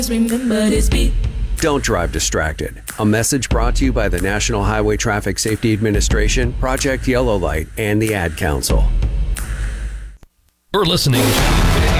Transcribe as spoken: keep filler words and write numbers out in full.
remember this beat. Don't drive distracted. A message brought to you by the National Highway Traffic Safety Administration, Project Yellow Light, and the Ad Council. You're listening to